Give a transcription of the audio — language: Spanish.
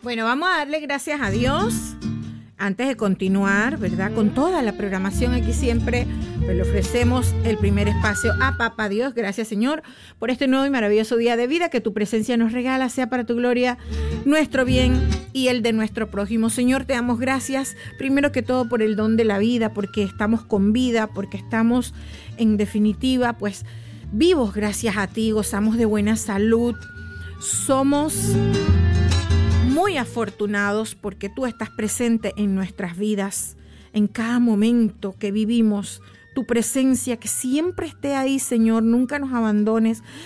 Bueno, vamos a darle gracias a Dios antes de continuar, ¿verdad? Con toda la programación aquí siempre, pues le ofrecemos el primer espacio a Papá Dios. Gracias, Señor, por este nuevo y maravilloso día de vida que tu presencia nos regala, sea para tu gloria, nuestro bien y el de nuestro prójimo. Señor, te damos gracias, primero que todo, por el don de la vida, porque estamos con vida, porque estamos, en definitiva, pues, vivos gracias a ti, gozamos de buena salud, somos muy afortunados porque tú estás presente en nuestras vidas, en cada momento que vivimos. Tu presencia que siempre esté ahí, Señor, nunca nos abandones.